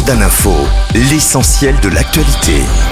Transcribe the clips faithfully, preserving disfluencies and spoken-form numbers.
Jordan Info, l'essentiel de l'actualité.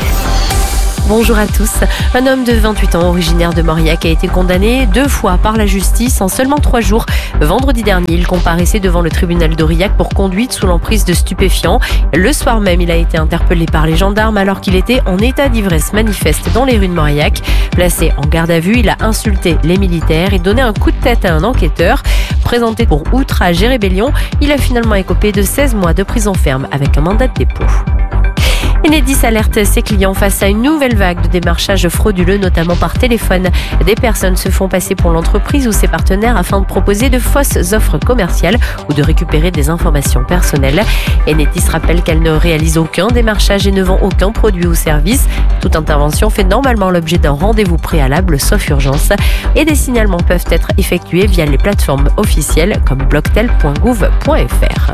Bonjour à tous. Un homme de vingt-huit ans, originaire de Mauriac, a été condamné deux fois par la justice en seulement trois jours. Vendredi dernier, il comparaissait devant le tribunal d'Aurillac pour conduite sous l'emprise de stupéfiants. Le soir même, il a été interpellé par les gendarmes alors qu'il était en état d'ivresse manifeste dans les rues de Mauriac. Placé en garde à vue, il a insulté les militaires et donné un coup de tête à un enquêteur. Présenté pour outrage et rébellion, il a finalement écopé de seize mois de prison ferme avec un mandat de dépôt. Enedis alerte ses clients face à une nouvelle vague de démarchage frauduleux, notamment par téléphone. Des personnes se font passer pour l'entreprise ou ses partenaires afin de proposer de fausses offres commerciales ou de récupérer des informations personnelles. Enedis rappelle qu'elle ne réalise aucun démarchage et ne vend aucun produit ou service. Toute intervention fait normalement l'objet d'un rendez-vous préalable, sauf urgence. Et des signalements peuvent être effectués via les plateformes officielles comme bloctel point gouv point f r.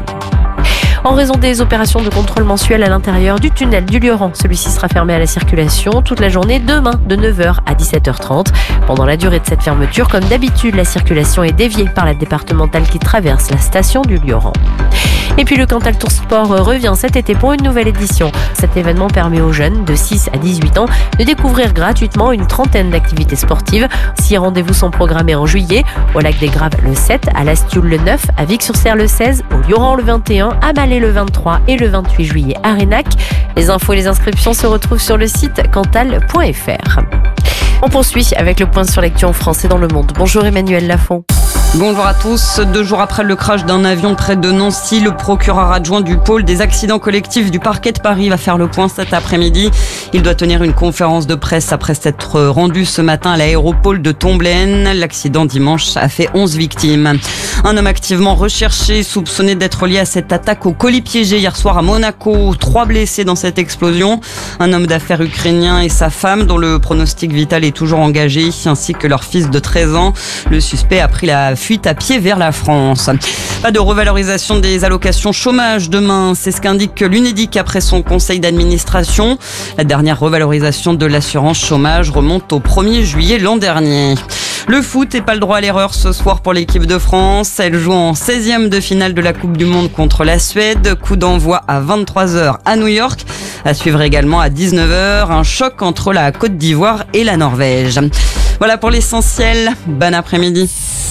En raison des opérations de contrôle mensuel à l'intérieur du tunnel du Lioran, celui-ci sera fermé à la circulation toute la journée demain de neuf heures à dix-sept heures trente. Pendant la durée de cette fermeture, comme d'habitude, la circulation est déviée par la départementale qui traverse la station du Lioran. Et puis le Cantal Tour Sport revient cet été pour une nouvelle édition. Cet événement permet aux jeunes de six à dix-huit ans de découvrir gratuitement une trentaine d'activités sportives. Six rendez-vous sont programmés en juillet, au Lac des Graves le sept, à l'Astioule le neuf, à Vic-sur-Cère le seize, au Lioran le vingt et un, à Malais le vingt-trois et le vingt-huit juillet à Raynac. Les infos et les inscriptions se retrouvent sur le site cantal point f r. On poursuit avec le point sur l'actu en français dans le monde. Bonjour Emmanuel Lafont. Bonjour à tous. Deux jours après le crash d'un avion près de Nancy, le procureur adjoint du pôle des accidents collectifs du parquet de Paris va faire le point cet après-midi. Il doit tenir une conférence de presse après s'être rendu ce matin à l'aéropôle de Tomblaine. L'accident dimanche a fait onze victimes. Un homme activement recherché, soupçonné d'être lié à cette attaque au colis piégé hier soir à Monaco. Trois blessés dans cette explosion. Un homme d'affaires ukrainien et sa femme, dont le pronostic vital est toujours engagé, ainsi que leur fils de treize ans. Le suspect a pris la fuite à pied vers la France. Pas de revalorisation des allocations chômage demain, c'est ce qu'indique l'Unédic après son conseil d'administration. La dernière revalorisation de l'assurance chômage remonte au premier juillet l'an dernier. Le foot n'est pas le droit à l'erreur ce soir pour l'équipe de France. Elle joue en seizième de finale de la Coupe du Monde contre la Suède. Coup d'envoi à vingt-trois heures à New York. À suivre également à dix-neuf heures, un choc entre la Côte d'Ivoire et la Norvège. Voilà pour l'essentiel. Bon après-midi.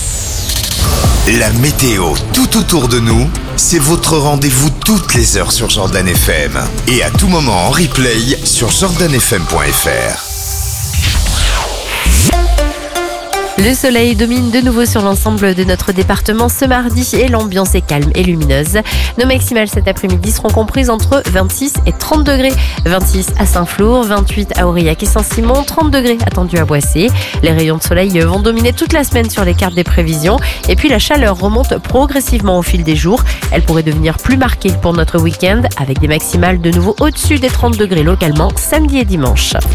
La météo tout autour de nous, c'est votre rendez-vous toutes les heures sur Jordan F M. Et à tout moment en replay sur jordan f m point f r. Le soleil domine de nouveau sur l'ensemble de notre département ce mardi et l'ambiance est calme et lumineuse. Nos maximales cet après-midi seront comprises entre vingt-six et trente degrés. vingt-six à Saint-Flour, vingt-huit à Aurillac et Saint-Simon, trente degrés attendus à Boissé. Les rayons de soleil vont dominer toute la semaine sur les cartes des prévisions. Et puis la chaleur remonte progressivement au fil des jours. Elle pourrait devenir plus marquée pour notre week-end avec des maximales de nouveau au-dessus des trente degrés localement samedi et dimanche.